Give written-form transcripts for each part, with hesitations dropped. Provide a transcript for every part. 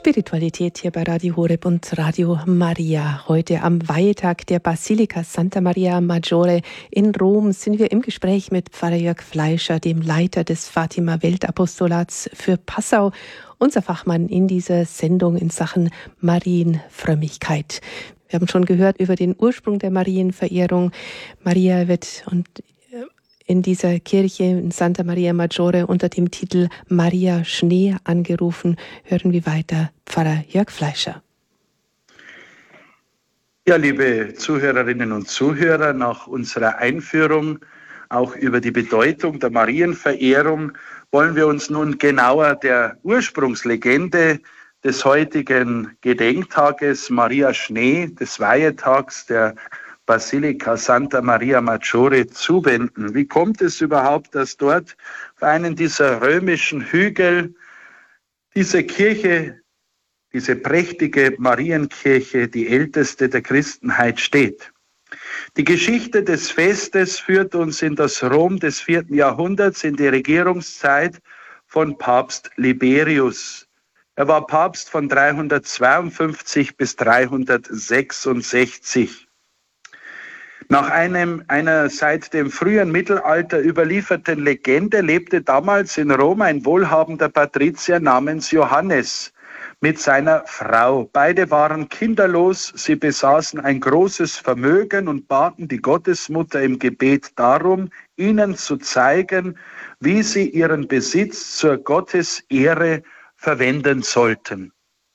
Spiritualität hier bei Radio Horeb und Radio Maria. Heute am Weihentag der Basilika Santa Maria Maggiore in Rom sind wir im Gespräch mit Pfarrer Jörg Fleischer, dem Leiter des Fatima-Weltapostolats für Passau, unser Fachmann in dieser Sendung in Sachen Marienfrömmigkeit. Wir haben schon gehört über den Ursprung der Marienverehrung. Maria wird in dieser Kirche in Santa Maria Maggiore unter dem Titel Maria Schnee angerufen. Hören wir weiter Pfarrer Jörg Fleischer. Ja, liebe Zuhörerinnen und Zuhörer, nach unserer Einführung auch über die Bedeutung der Marienverehrung wollen wir uns nun genauer der Ursprungslegende des heutigen Gedenktages Maria Schnee, des Weihetags der Basilika Santa Maria Maggiore zuwenden. Wie kommt es überhaupt, dass dort auf einem dieser römischen Hügel diese Kirche, diese prächtige Marienkirche, die älteste der Christenheit, steht? Die Geschichte des Festes führt uns in das Rom des 4. Jahrhunderts, in die Regierungszeit von Papst Liberius. Er war Papst von 352 bis 366. Nach einer seit dem frühen Mittelalter überlieferten Legende lebte damals in Rom ein wohlhabender Patrizier namens Johannes mit seiner Frau. Beide waren kinderlos, sie besaßen ein großes Vermögen und baten die Gottesmutter im Gebet darum, ihnen zu zeigen, wie sie ihren Besitz zur Gottesehre verwenden sollten.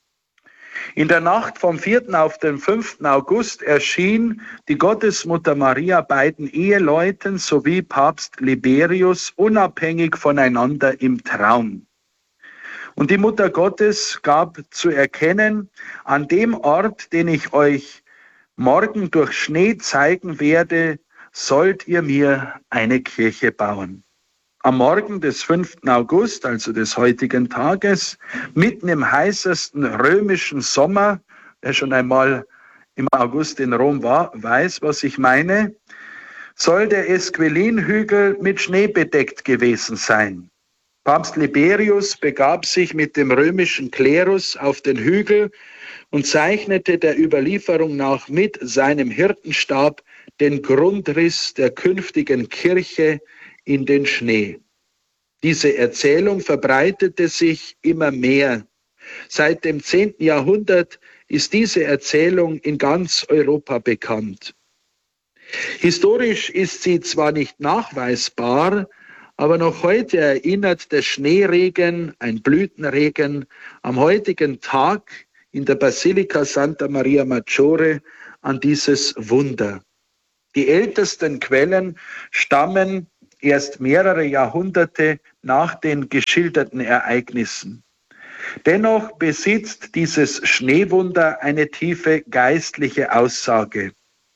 In der Nacht vom 4. auf den 5. August erschien die Gottesmutter Maria beiden Eheleuten sowie Papst Liberius unabhängig voneinander im Traum. Und die Mutter Gottes gab zu erkennen, an dem Ort, den ich euch morgen durch Schnee zeigen werde, sollt ihr mir eine Kirche bauen. Am Morgen des 5. August, also des heutigen Tages, mitten im heißesten römischen Sommer, wer schon einmal im August in Rom war, weiß, was ich meine, soll der Esquilinhügel mit Schnee bedeckt gewesen sein. Papst Liberius begab sich mit dem römischen Klerus auf den Hügel und zeichnete der Überlieferung nach mit seinem Hirtenstab den Grundriss der künftigen Kirche in den Schnee. Diese Erzählung verbreitete sich immer mehr. Seit dem 10. Jahrhundert ist diese Erzählung in ganz Europa bekannt. Historisch ist sie zwar nicht nachweisbar, aber noch heute erinnert der Schneeregen, ein Blütenregen, am heutigen Tag in der Basilika Santa Maria Maggiore an dieses Wunder. Die ältesten Quellen stammen erst mehrere Jahrhunderte nach den geschilderten Ereignissen. Dennoch besitzt dieses Schneewunder eine tiefe geistliche Aussage.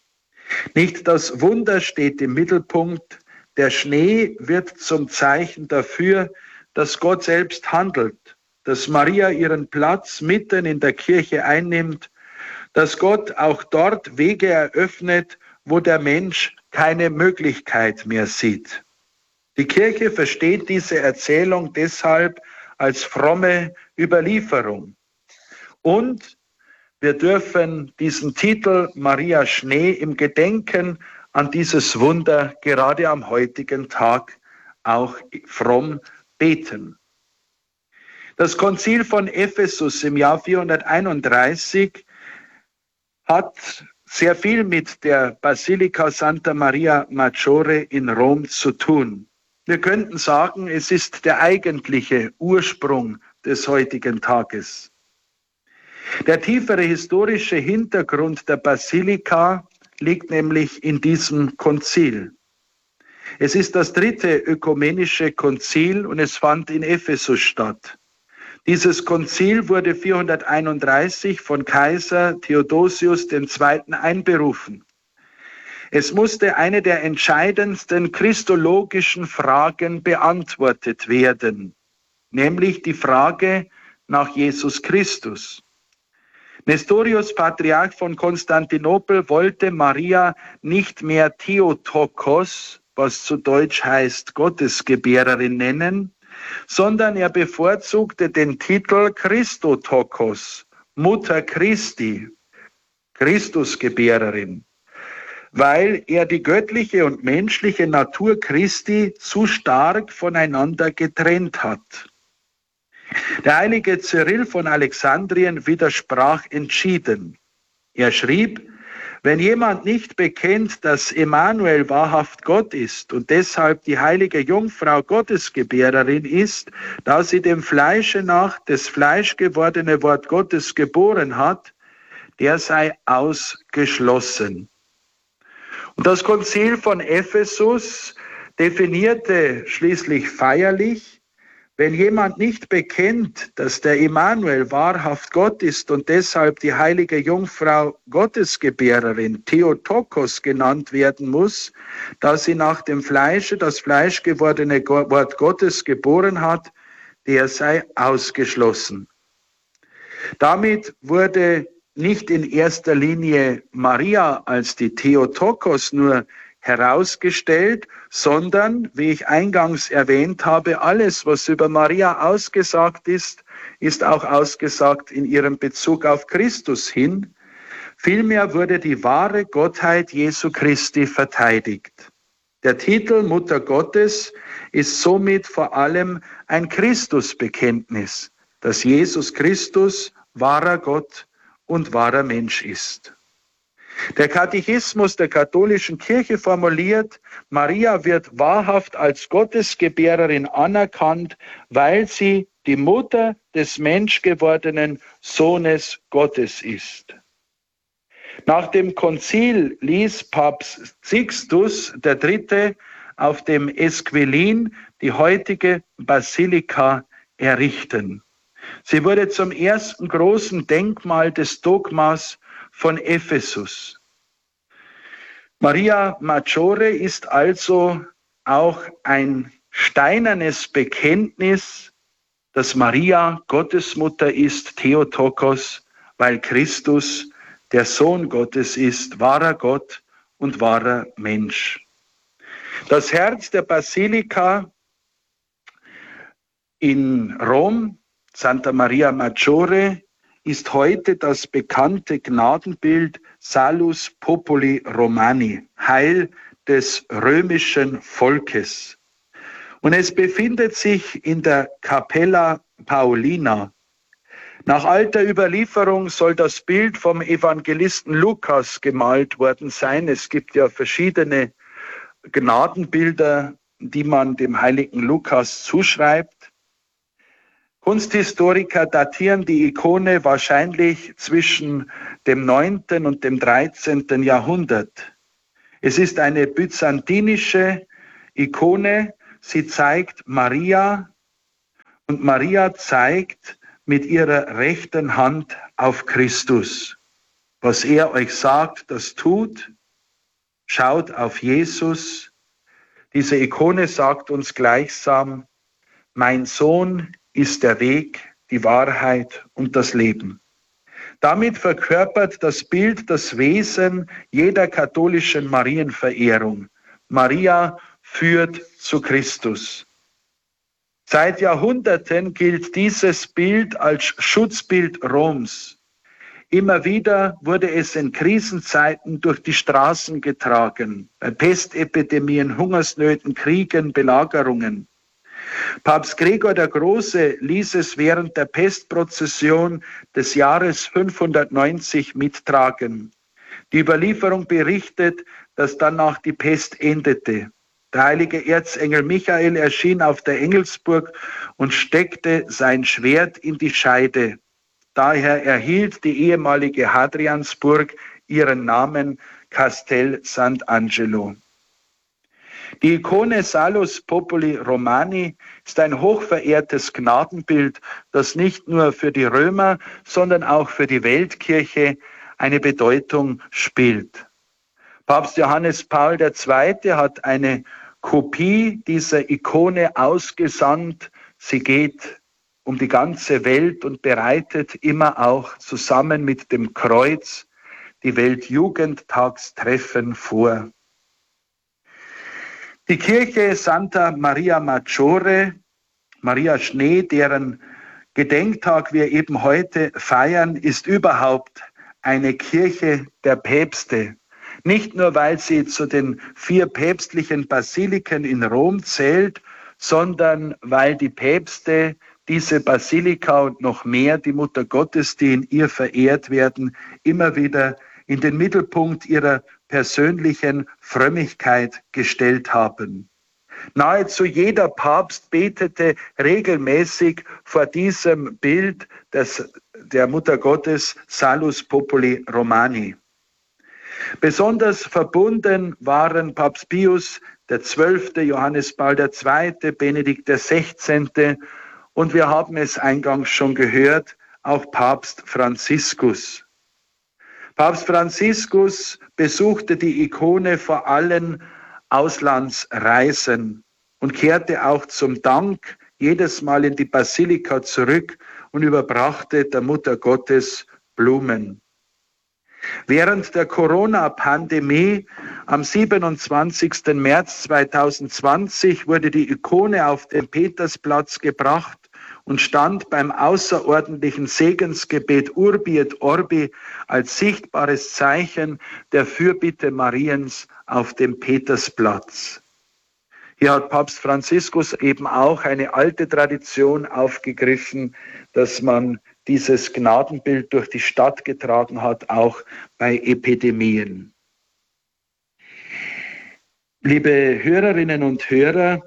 Nicht das Wunder steht im Mittelpunkt, der Schnee wird zum Zeichen dafür, dass Gott selbst handelt, dass Maria ihren Platz mitten in der Kirche einnimmt, dass Gott auch dort Wege eröffnet, wo der Mensch keine Möglichkeit mehr sieht. Die Kirche versteht diese Erzählung deshalb als fromme Überlieferung. Und wir dürfen diesen Titel Maria Schnee im Gedenken an dieses Wunder gerade am heutigen Tag auch fromm beten. Das Konzil von Ephesus im Jahr 431 hat sehr viel mit der Basilika Santa Maria Maggiore in Rom zu tun. Wir könnten sagen, es ist der eigentliche Ursprung des heutigen Tages. Der tiefere historische Hintergrund der Basilika liegt nämlich in diesem Konzil. Es ist das 3. ökumenische Konzil und es fand in Ephesus statt. Dieses Konzil wurde 431 von Kaiser Theodosius II. Einberufen. Es musste eine der entscheidendsten christologischen Fragen beantwortet werden, nämlich die Frage nach Jesus Christus. Nestorius, Patriarch von Konstantinopel, wollte Maria nicht mehr Theotokos, was zu Deutsch heißt Gottesgebärerin, nennen, sondern er bevorzugte den Titel Christotokos, Mutter Christi, Christusgebärerin, weil er die göttliche und menschliche Natur Christi zu stark voneinander getrennt hat. Der heilige Cyrill von Alexandrien widersprach entschieden. Er schrieb: Wenn jemand nicht bekennt, dass Emmanuel wahrhaft Gott ist und deshalb die heilige Jungfrau Gottesgebärerin ist, da sie dem Fleische nach das fleischgewordene Wort Gottes geboren hat, der sei ausgeschlossen. Und das Konzil von Ephesus definierte schließlich feierlich: Wenn jemand nicht bekennt, dass der Emmanuel wahrhaft Gott ist und deshalb die heilige Jungfrau Gottesgebärerin Theotokos genannt werden muss, da sie nach dem Fleische das fleischgewordene Wort Gottes geboren hat, der sei ausgeschlossen. Damit wurde nicht in erster Linie Maria als die Theotokos nur herausgestellt, sondern, wie ich eingangs erwähnt habe, alles, was über Maria ausgesagt ist, ist auch ausgesagt in ihrem Bezug auf Christus hin. Vielmehr wurde die wahre Gottheit Jesu Christi verteidigt. Der Titel Mutter Gottes ist somit vor allem ein Christusbekenntnis, dass Jesus Christus wahrer Gott und wahrer Mensch ist. Der Katechismus der katholischen Kirche formuliert: Maria wird wahrhaft als Gottesgebärerin anerkannt, weil sie die Mutter des menschgewordenen Sohnes Gottes ist. Nach dem Konzil ließ Papst Sixtus III. Auf dem Esquilin die heutige Basilika errichten. Sie wurde zum ersten großen Denkmal des Dogmas von Ephesus. Maria Maggiore ist also auch ein steinernes Bekenntnis, dass Maria Gottesmutter ist, Theotokos, weil Christus der Sohn Gottes ist, wahrer Gott und wahrer Mensch. Das Herz der Basilika in Rom, Santa Maria Maggiore, ist heute das bekannte Gnadenbild Salus Populi Romani, Heil des römischen Volkes. Und es befindet sich in der Capella Paulina. Nach alter Überlieferung soll das Bild vom Evangelisten Lukas gemalt worden sein. Es gibt ja verschiedene Gnadenbilder, die man dem heiligen Lukas zuschreibt. Kunsthistoriker datieren die Ikone wahrscheinlich zwischen dem 9. und dem 13. Jahrhundert. Es ist eine byzantinische Ikone. Sie zeigt Maria und Maria zeigt mit ihrer rechten Hand auf Christus. Was er euch sagt, das tut. Schaut auf Jesus. Diese Ikone sagt uns gleichsam: Mein Sohn ist der Weg, die Wahrheit und das Leben. Damit verkörpert das Bild das Wesen jeder katholischen Marienverehrung. Maria führt zu Christus. Seit Jahrhunderten gilt dieses Bild als Schutzbild Roms. Immer wieder wurde es in Krisenzeiten durch die Straßen getragen, bei Pestepidemien, Hungersnöten, Kriegen, Belagerungen. Papst Gregor der Große ließ es während der Pestprozession des Jahres 590 mittragen. Die Überlieferung berichtet, dass danach die Pest endete. Der heilige Erzengel Michael erschien auf der Engelsburg und steckte sein Schwert in die Scheide. Daher erhielt die ehemalige Hadriansburg ihren Namen Castel Sant'Angelo. Die Ikone Salus Populi Romani ist ein hochverehrtes Gnadenbild, das nicht nur für die Römer, sondern auch für die Weltkirche eine Bedeutung spielt. Papst Johannes Paul II. Hat eine Kopie dieser Ikone ausgesandt. Sie geht um die ganze Welt und bereitet immer auch zusammen mit dem Kreuz die Weltjugendtagstreffen vor. Die Kirche Santa Maria Maggiore Maria Schnee, deren Gedenktag wir eben heute feiern, ist überhaupt eine Kirche der Päpste. Nicht nur, weil sie zu den 4 päpstlichen Basiliken in Rom zählt, sondern weil die Päpste diese Basilika und noch mehr die Mutter Gottes, die in ihr verehrt werden, immer wieder in den Mittelpunkt ihrer persönlichen Frömmigkeit gestellt haben. Nahezu jeder Papst betete regelmäßig vor diesem Bild der Mutter Gottes Salus Populi Romani. Besonders verbunden waren Papst Pius XII., Johannes Paul II., Benedikt XVI. Und wir haben es eingangs schon gehört, auch Papst Franziskus. Papst Franziskus besuchte die Ikone vor allen Auslandsreisen und kehrte auch zum Dank jedes Mal in die Basilika zurück und überbrachte der Mutter Gottes Blumen. Während der Corona-Pandemie am 27. März 2020 wurde die Ikone auf den Petersplatz gebracht und stand beim außerordentlichen Segensgebet Urbi et Orbi als sichtbares Zeichen der Fürbitte Mariens auf dem Petersplatz. Hier hat Papst Franziskus eben auch eine alte Tradition aufgegriffen, dass man dieses Gnadenbild durch die Stadt getragen hat, auch bei Epidemien. Liebe Hörerinnen und Hörer,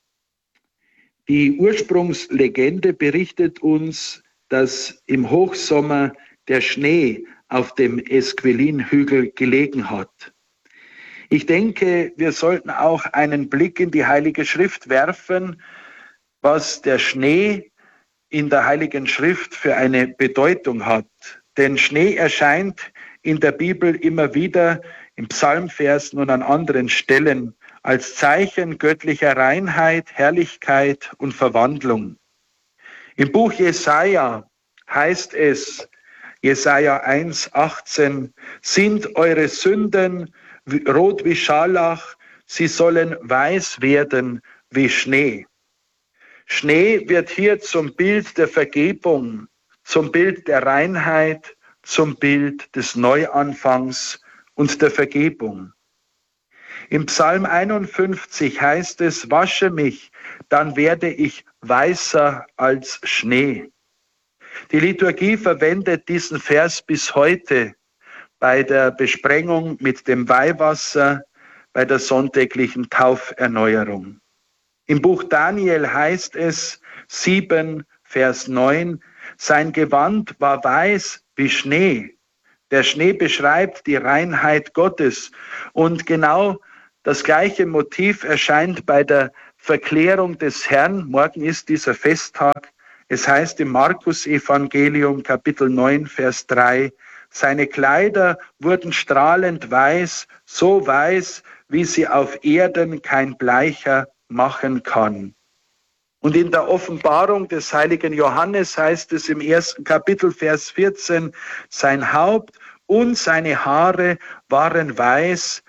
die Ursprungslegende berichtet uns, dass im Hochsommer der Schnee auf dem Esquilin-Hügel gelegen hat. Ich denke, wir sollten auch einen Blick in die Heilige Schrift werfen, was der Schnee in der Heiligen Schrift für eine Bedeutung hat. Denn Schnee erscheint in der Bibel immer wieder in Psalmversen und an anderen Stellen als Zeichen göttlicher Reinheit, Herrlichkeit und Verwandlung. Im Buch Jesaja heißt es, Jesaja 1,18, sind eure Sünden rot wie Scharlach, sie sollen weiß werden wie Schnee. Schnee wird hier zum Bild der Vergebung, zum Bild der Reinheit, zum Bild des Neuanfangs und der Vergebung. Im Psalm 51 heißt es, wasche mich, dann werde ich weißer als Schnee. Die Liturgie verwendet diesen Vers bis heute bei der Besprengung mit dem Weihwasser, bei der sonntäglichen Tauferneuerung. Im Buch Daniel heißt es, 7, Vers 9, sein Gewand war weiß wie Schnee. Der Schnee beschreibt die Reinheit Gottes. Und genau das gleiche Motiv erscheint bei der Verklärung des Herrn. Morgen ist dieser Festtag. Es heißt im Markus-Evangelium, Kapitel 9, Vers 3, seine Kleider wurden strahlend weiß, so weiß, wie sie auf Erden kein Bleicher machen kann. Und in der Offenbarung des heiligen Johannes heißt es im 1. Kapitel, Vers 14, sein Haupt und seine Haare waren weiß,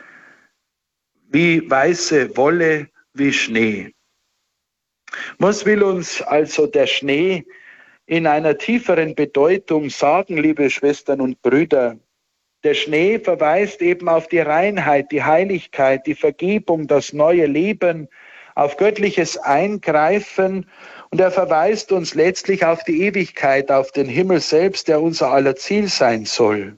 wie weiße Wolle, wie Schnee. Was will uns also der Schnee in einer tieferen Bedeutung sagen, liebe Schwestern und Brüder? Der Schnee verweist eben auf die Reinheit, die Heiligkeit, die Vergebung, das neue Leben, auf göttliches Eingreifen, und er verweist uns letztlich auf die Ewigkeit, auf den Himmel selbst, der unser aller Ziel sein soll.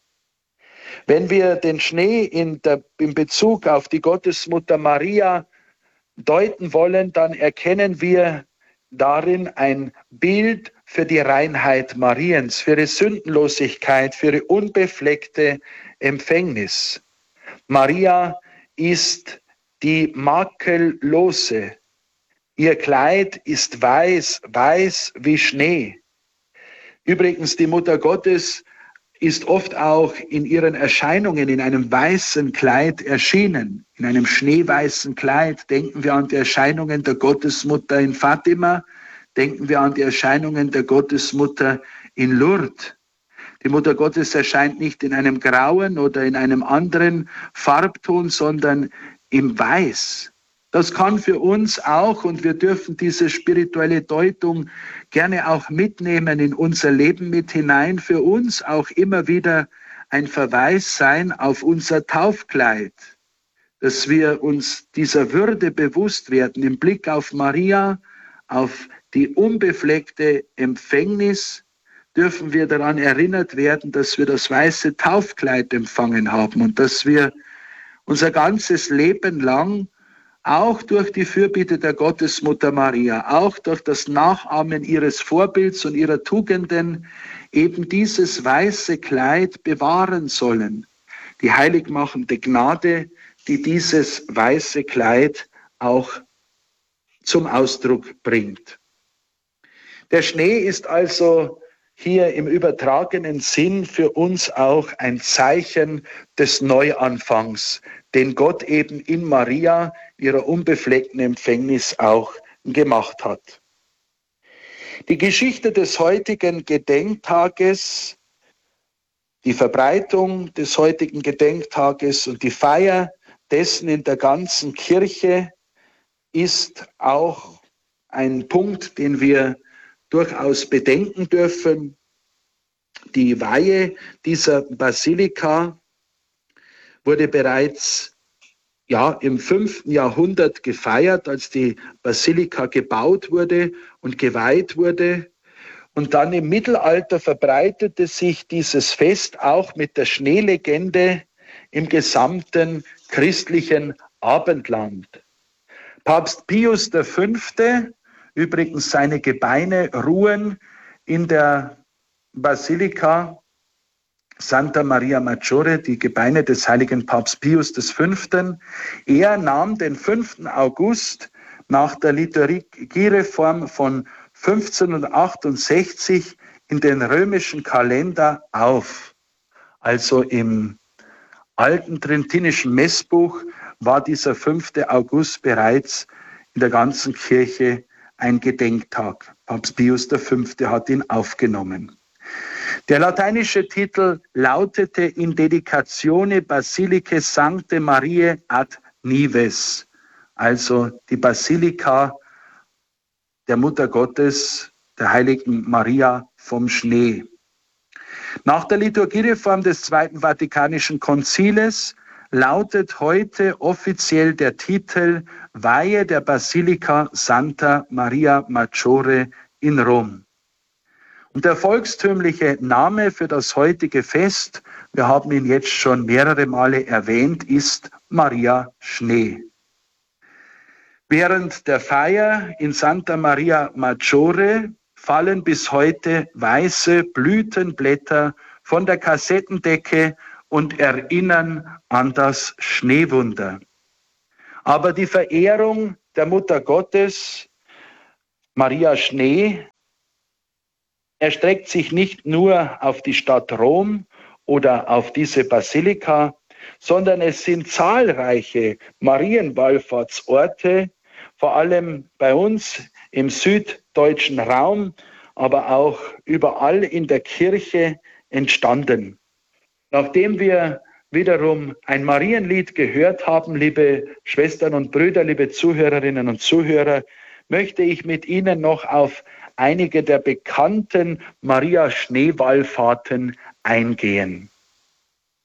Wenn wir den Schnee in Bezug auf die Gottesmutter Maria deuten wollen, dann erkennen wir darin ein Bild für die Reinheit Mariens, für ihre Sündenlosigkeit, für ihre unbefleckte Empfängnis. Maria ist die Makellose. Ihr Kleid ist weiß, weiß wie Schnee. Übrigens, die Mutter Gottes ist oft auch in ihren Erscheinungen in einem weißen Kleid erschienen, in einem schneeweißen Kleid. Denken wir an die Erscheinungen der Gottesmutter in Fatima, denken wir an die Erscheinungen der Gottesmutter in Lourdes. Die Mutter Gottes erscheint nicht in einem grauen oder in einem anderen Farbton, sondern im Weiß. Das kann für uns auch, und wir dürfen diese spirituelle Deutung gerne auch mitnehmen in unser Leben mit hinein, für uns auch immer wieder ein Verweis sein auf unser Taufkleid, dass wir uns dieser Würde bewusst werden im Blick auf Maria, auf die unbefleckte Empfängnis, dürfen wir daran erinnert werden, dass wir das weiße Taufkleid empfangen haben und dass wir unser ganzes Leben lang auch durch die Fürbitte der Gottesmutter Maria, auch durch das Nachahmen ihres Vorbilds und ihrer Tugenden eben dieses weiße Kleid bewahren sollen. Die heiligmachende Gnade, die dieses weiße Kleid auch zum Ausdruck bringt. Der Schnee ist also hier im übertragenen Sinn für uns auch ein Zeichen des Neuanfangs, den Gott eben in Maria, ihrer unbefleckten Empfängnis, auch gemacht hat. Die Geschichte des heutigen Gedenktages, die Verbreitung des heutigen Gedenktages und die Feier dessen in der ganzen Kirche ist auch ein Punkt, den wir durchaus bedenken dürfen. Die Weihe dieser Basilika wurde bereits im 5. Jahrhundert gefeiert, als die Basilika gebaut wurde und geweiht wurde. Und dann im Mittelalter verbreitete sich dieses Fest auch mit der Schneelegende im gesamten christlichen Abendland. Papst Pius V., übrigens seine Gebeine ruhen in der Basilika Santa Maria Maggiore, die Gebeine des heiligen Papst Pius V. Er nahm den 5. August nach der Liturgiereform von 1568 in den römischen Kalender auf. Also im alten tridentinischen Messbuch war dieser 5. August bereits in der ganzen Kirche ein Gedenktag. Papst Pius V. hat ihn aufgenommen. Der lateinische Titel lautete In Dedicatione Basilicae Sanctae Mariae ad Nives, also die Basilika der Mutter Gottes, der heiligen Maria vom Schnee. Nach der Liturgiereform des Zweiten Vatikanischen Konziles lautet heute offiziell der Titel Weihe der Basilika Santa Maria Maggiore in Rom. Und der volkstümliche Name für das heutige Fest, wir haben ihn jetzt schon mehrere Male erwähnt, ist Maria Schnee. Während der Feier in Santa Maria Maggiore fallen bis heute weiße Blütenblätter von der Kassettendecke und erinnern an das Schneewunder. Aber die Verehrung der Mutter Gottes, Maria Schnee, erstreckt sich nicht nur auf die Stadt Rom oder auf diese Basilika, sondern es sind zahlreiche Marienwallfahrtsorte, vor allem bei uns im süddeutschen Raum, aber auch überall in der Kirche entstanden. Nachdem wir wiederum ein Marienlied gehört haben, liebe Schwestern und Brüder, liebe Zuhörerinnen und Zuhörer, möchte ich mit Ihnen noch auf einige der bekannten Maria-Schneewallfahrten eingehen.